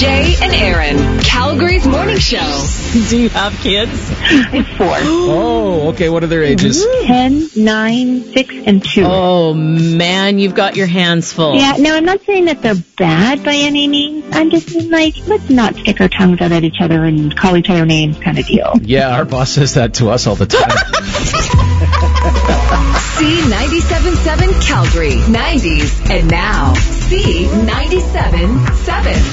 Jay and Aaron, Calgary's morning show. Do you have kids? It's 4. Oh, okay. What are their ages? 10, 9, 6, and 2. Oh, man, you've got your hands full. Yeah, now I'm not saying that they're bad by any means. I'm just being like, let's not stick our tongues out at each other and call each other names kind of deal. Yeah, our boss says that to us all the time. C97.7 Calgary, 90s, and now C97.7.